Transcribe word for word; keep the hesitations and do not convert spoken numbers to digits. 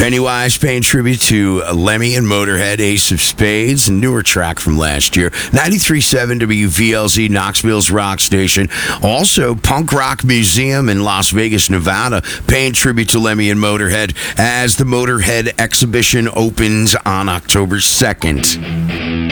Pennywise paying tribute to Lemmy and Motorhead, Ace of Spades, a newer track from last year. ninety-three point seven W V L Z, Knoxville's rock station. Also, Punk Rock Museum in Las Vegas, Nevada, paying tribute to Lemmy and Motorhead as the Motorhead exhibition opens on October second.